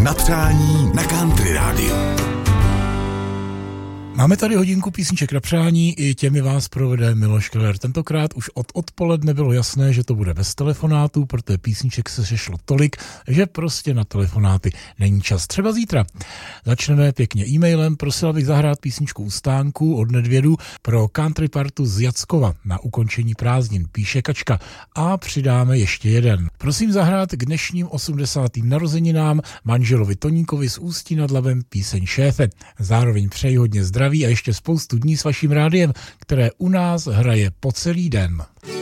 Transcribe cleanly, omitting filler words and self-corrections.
Na přání na Country Rádiu. Máme tady hodinku písniček na přání, i těmi vás provede Miloš Keller. Tentokrát už od odpoledne bylo jasné, že to bude bez telefonátů, protože písniček se sešlo tolik, že prostě na telefonáty není čas. Třeba zítra. Začneme pěkně e-mailem. Prosila bych zahrát písničku u stánku od Nedvědu pro country partu z Jackova na ukončení prázdnin, píše Kačka. A přidáme ještě jeden. Prosím zahrát k dnešním 80. narozeninám manželovi Toníkovi z Ústí nad Labem píseň Šéfe. Zároveň přeji hodně zdraví a ještě spoustu dní s vaším rádiem, které u nás hraje po celý den.